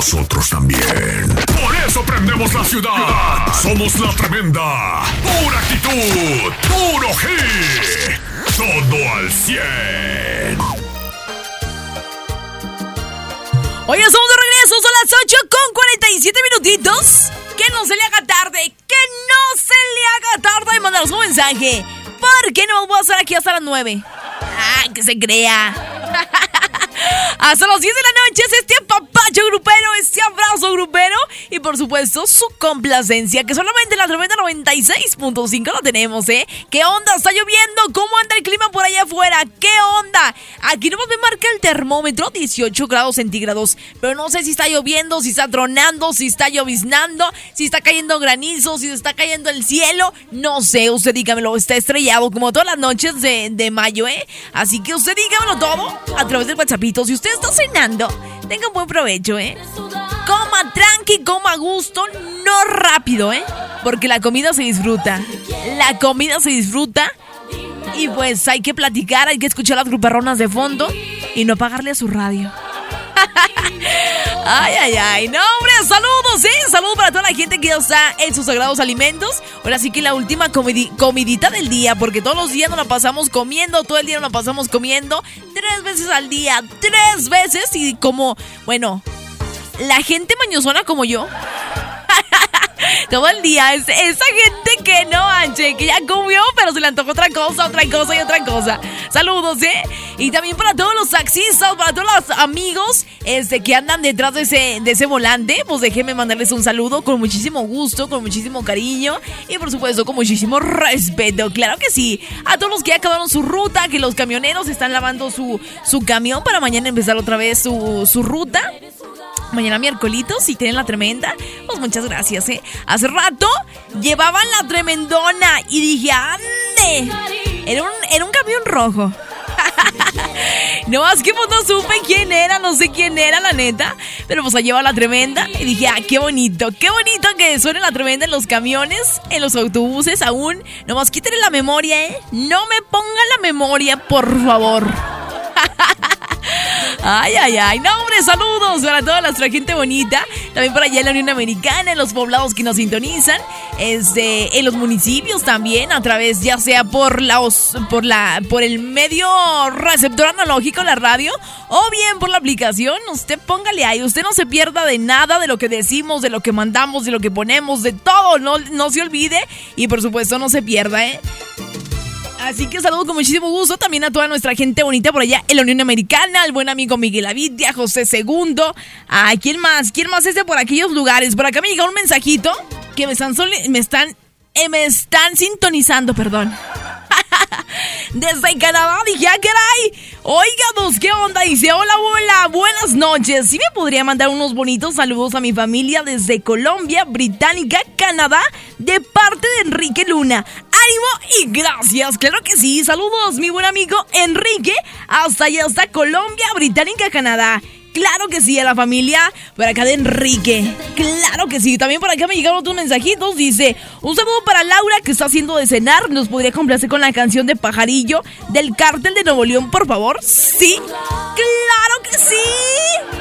nosotros también. Por eso prendemos la ciudad. Somos la tremenda. Pura actitud. Puro hit. Todo al 100. Oye, somos de regreso, son las 8:47 minutitos. Que no se le haga tarde, que no se le haga tarde de mandarnos un mensaje. ¿Por qué no voy a estar aquí hasta las 9? ¡Ah, que se crea! Hasta las 10 de la noche es este apapacho grupero, este abrazo grupero y por supuesto su complacencia, que solamente en la tremenda 96.5 lo tenemos, ¿eh? ¿Qué onda? ¿Está lloviendo? ¿Cómo anda el clima por allá afuera? ¿Qué onda? Aquí nomás me marca el termómetro 18 grados centígrados, pero no sé si está lloviendo, si está tronando, si está lloviznando, si está cayendo granizo, si se está cayendo el cielo, no sé, usted dígamelo, está estrellado como todas las noches de mayo, ¿eh? Así que usted dígamelo todo a través del WhatsAppito. Si usted está cenando, tenga un buen provecho, ¿eh? Coma tranqui, coma a gusto, no rápido, ¿eh? Porque la comida se disfruta. La comida se disfruta. Y pues hay que platicar, hay que escuchar las gruperronas de fondo y no pagarle a su radio. Ay, ay, ay. No, hombre, saludos, ¿eh? Saludos para toda la gente que ya está en sus sagrados alimentos. Ahora sí que la última comidita del día, porque todos los días nos la pasamos comiendo, todo el día nos la pasamos comiendo 3 veces al día, 3 veces. Y como, bueno, la gente mañosona como yo, todo el día, esa gente que no, Anche, que ya comió, pero se le antojó otra cosa y otra cosa. Saludos, ¿eh? Y también para todos los taxistas, para todos los amigos que andan detrás de ese volante, pues déjenme mandarles un saludo con muchísimo gusto, con muchísimo cariño y por supuesto con muchísimo respeto. Claro que sí. A todos los que ya acabaron su ruta, que los camioneros están lavando su camión para mañana empezar otra vez su ruta. Mañana miércolito, si tienen la tremenda, pues muchas gracias, ¿eh? Hace rato llevaban la tremendona y dije, ¡ande! Era un camión rojo. No, más que pues no supe quién era, no sé quién era, la neta. Pero pues allá lleva la tremenda y dije, qué bonito que suene la tremenda en los camiones, en los autobuses aún. Nomás quítenle la memoria, ¿eh? No me pongan la memoria, por favor. Ay, ay, ay. No, hombre, saludos para toda nuestra gente bonita. También por allá en la Unión Americana, en los poblados que nos sintonizan. En los municipios también, a través ya sea por el medio receptor analógico, la radio, o bien por la aplicación. Usted póngale ahí, usted no se pierda de nada, de lo que decimos, de lo que mandamos, de lo que ponemos, de todo, no se olvide. Y por supuesto no se pierda, ¿eh? Así que saludo con muchísimo gusto también a toda nuestra gente bonita por allá en la Unión Americana, al buen amigo Miguel Avidia, José Segundo. ¿Quién más? ¿Quién más es de por aquellos lugares? Por acá me llega un mensajito que me están sintonizando, perdón. Desde Canadá, dije, caray. Óiganos, ¿qué onda? Dice, hola, buenas noches. ¿Sí me podría mandar unos bonitos saludos a mi familia desde Colombia, Británica, Canadá, de parte de Enrique Luna? ¡Ánimo y gracias! Claro que sí. Saludos, mi buen amigo Enrique, hasta allá, hasta Colombia, Británica, Canadá. Claro que sí, a la familia por acá de Enrique. Claro que sí. También por acá me llegaron otros mensajitos. Dice, un saludo para Laura que está haciendo de cenar. ¿Nos podría complacer con la canción de Pajarillo del Cártel de Nuevo León, por favor? Sí. Claro que sí.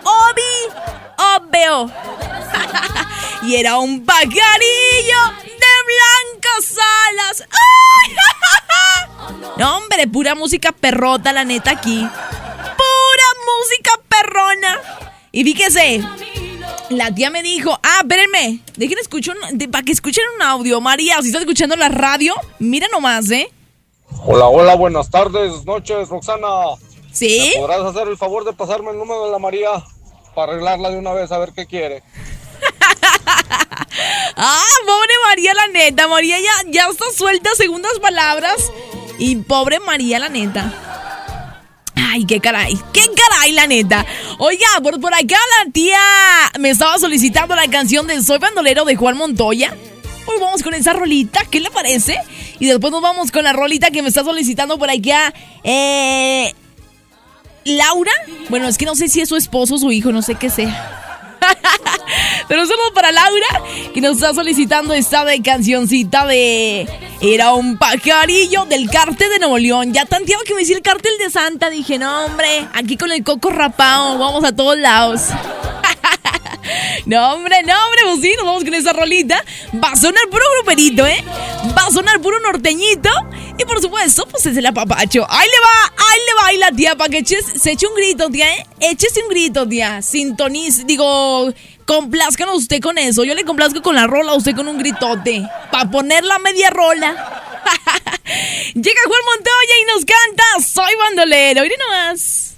Obvio. Y era un pajarillo de blancas alas. ¡Ay! No, hombre, pura música perrota, la neta, aquí. Música perrona. Y fíjese, la tía me dijo, espérenme, dejen escuchar para que escuchen un audio. María, si estás escuchando la radio, mira nomás, Hola, buenas tardes, noches, Roxana. ¿Sí? ¿Me podrás hacer el favor de pasarme el número de la María para arreglarla de una vez, a ver qué quiere? Pobre María, la neta. María ya está suelta, segundas palabras. Y pobre María, la neta. Ay, qué caray, la neta. Oiga, por acá la tía me estaba solicitando la canción de Soy Bandolero de Juan Montoya. Pues vamos con esa rolita, ¿qué le parece? Y después nos vamos con la rolita que me está solicitando por acá Laura. Bueno, es que no sé si es su esposo o su hijo, no sé qué sea. Pero solo para Laura, que nos está solicitando esta cancioncita de Era un pajarillo del Cártel de Nuevo León. Ya tanteaba que me decía el Cártel de Santa. Dije, no, hombre, aquí con el coco rapao, vamos a todos lados. No, hombre, pues sí, nos vamos con esa rolita. Va a sonar puro gruperito, ¿eh? Va a sonar puro norteñito. Y por supuesto, pues es el apapacho. Ahí le va, la tía, para que se eche un grito, tía, ¿eh? Échese un grito, tía. Sintonice, complázcanos usted con eso. Yo le complazco con la rola, usted con un gritote. Para poner la media rola. Llega Juan Montoya y nos canta Soy Bandolero. Mire nomás.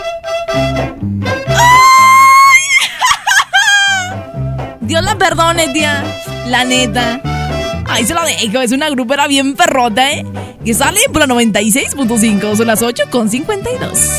Dios la perdone, tía. La neta. Ahí se la dejo. Es una grupera bien perrota, ¿eh? Que sale por la 96.5. Son las 8:52.